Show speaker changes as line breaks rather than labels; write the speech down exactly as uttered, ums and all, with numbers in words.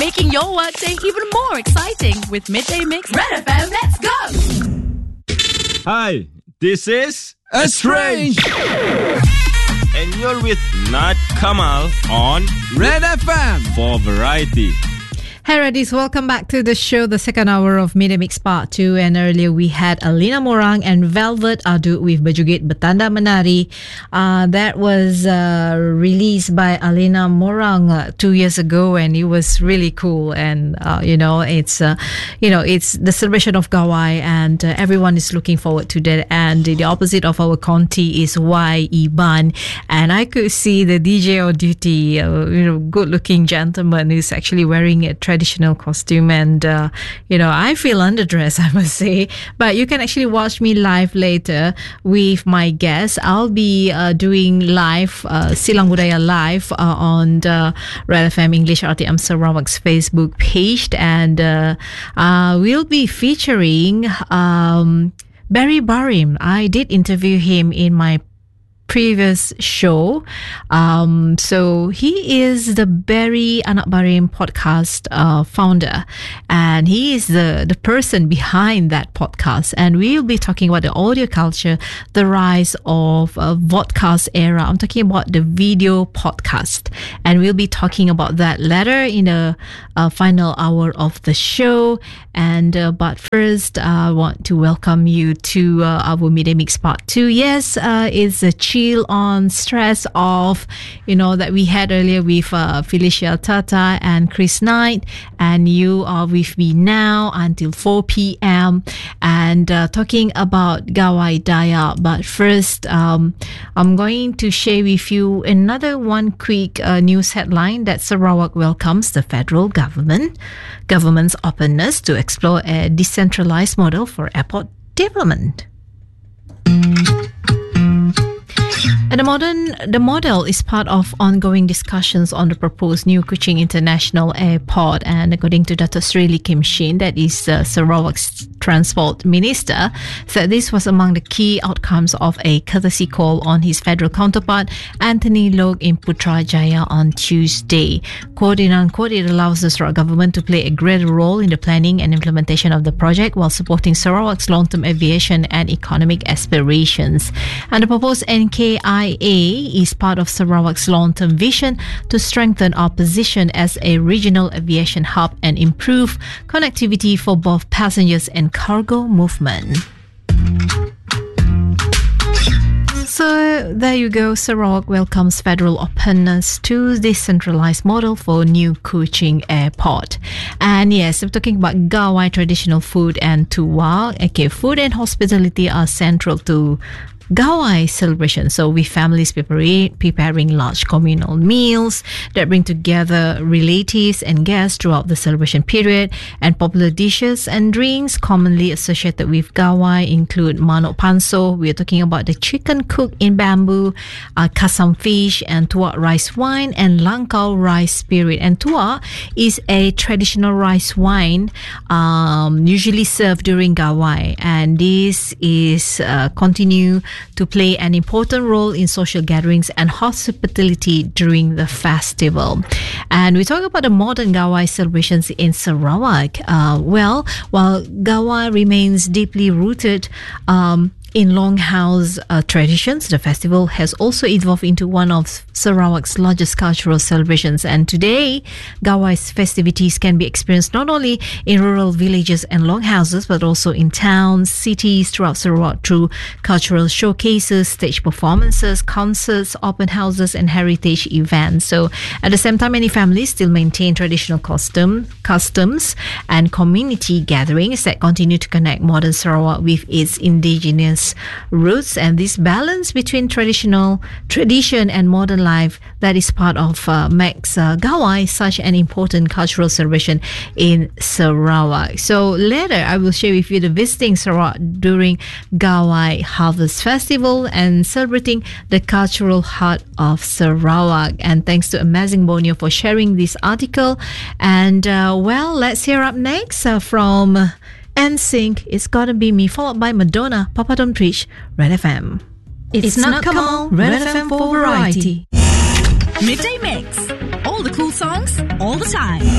making your workday even more exciting with Midday Mix Red F M. Let's go!
Hi, this is
Estrange,
and you're with Nad Kamal on
Red F M
for variety.
Hey Reddies, welcome back to the show, the second hour of Midday Mix Part two. And earlier we had Alina Morang and Velvet Adu with Berjoget Bertanda Menari. Uh, that was uh, released by Alina Morang uh, two years ago, and it was really cool. And uh, you know, it's uh, you know, it's the celebration of Gawai, and uh, everyone is looking forward to that. And the opposite of our Conti is Y Iban, and I could see the D J on duty, uh, you know, good-looking gentleman who's actually wearing a traditional costume, and uh, you know, I feel underdressed, I must say. But you can actually watch me live later with my guests. I'll be uh, doing live uh, Silang Budaya live uh, on the Red F M English R T M Sarawak's Facebook page, and uh, uh, we'll be featuring um, Barry Barim. I did interview him in my previous show. Um, so he is the Barry Anak Barim podcast uh, founder, and he is the, the person behind that podcast. And we'll be talking about the audio culture, the rise of uh, vodcast era. I'm talking about the video podcast, and we'll be talking about that later in the uh, final hour of the show. And uh, but first, uh, I want to welcome you to uh, our Midday Mix Part two. Yes, uh, it's a chill on stress of, you know, that we had earlier with uh, Felicia Tata and Chris Knight, and you are with me now until four p.m. and uh, talking about Gawai Daya. But first, um, I'm going to share with you another one quick uh, news headline that Sarawak welcomes the federal government government's openness to explore a decentralized model for airport development. And the modern the model is part of ongoing discussions on the proposed new Kuching International Airport. And according to Doctor Sri Lee Kim Shin, that is uh, Sarawak's Transport Minister, said this was among the key outcomes of a courtesy call on his federal counterpart Anthony Loke in Putrajaya on Tuesday. Quote in unquote, it allows the Sarawak government to play a greater role in the planning and implementation of the project while supporting Sarawak's long-term aviation and economic aspirations. And the proposed N K I A is part of Sarawak's long-term vision to strengthen our position as a regional aviation hub and improve connectivity for both passengers and cargo movement. So there you go. Sarawak welcomes federal openness to decentralized model for new Kuching Airport. And yes, I'm talking about Gawai traditional food and tuwa. Okay, food and hospitality are central to Gawai celebration. So with families preparing, preparing large communal meals that bring together relatives and guests throughout the celebration period. And popular dishes and drinks commonly associated with Gawai include manok panso. We're talking about the chicken cooked in bamboo, uh, kasam fish, and tuak rice wine, and langkau rice spirit. And tuak is a traditional rice wine um, usually served during Gawai, and this is uh, continue to play an important role in social gatherings and hospitality during the festival. And we talk about the modern Gawai celebrations in Sarawak. Uh, well, while Gawai remains deeply rooted um, in Longhouse uh, traditions, the festival has also evolved into one of Sarawak's largest cultural celebrations. And today, Gawai's festivities can be experienced not only in rural villages and longhouses, but also in towns, cities throughout Sarawak through cultural showcases, stage performances, concerts, open houses, and heritage events. So at the same time, many families still maintain traditional custom, customs and community gatherings that continue to connect modern Sarawak with its indigenous roots. And this balance between traditional tradition and modern life, that is part of uh, makes uh, Gawai such an important cultural celebration in Sarawak. So later I will share with you the visiting Sarawak during Gawai Harvest Festival and celebrating the cultural heart of Sarawak. And thanks to Amazing Borneo for sharing this article. And uh, well, let's hear up next uh, from N Sync, It's Gotta Be Me, followed by Madonna, Papa Don't Preach, Red F M. It's, it's not Kamal, Red, Red F M for variety.
Midday Mix. All the cool songs, all the time.